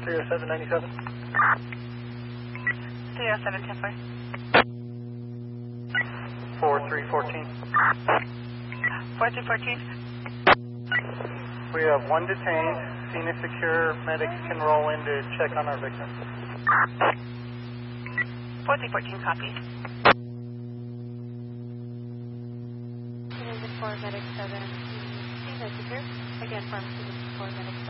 30797. 307 4314. 4314. We have one detained. Scene is secure. Medics can roll in to check on our victim. 4314, copy. It is a 4 medic 7. Scene is secure. Again, pharmacy is 4 medic 7.